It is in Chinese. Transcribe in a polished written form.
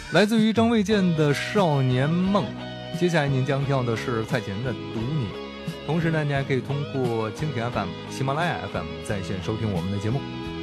来自于张卫健的《少年梦》。接下来您将听到的是蔡琴的《读你》。同时呢，你还可以通过蜻蜓 FM、喜马拉雅 FM 在线收听我们的节目。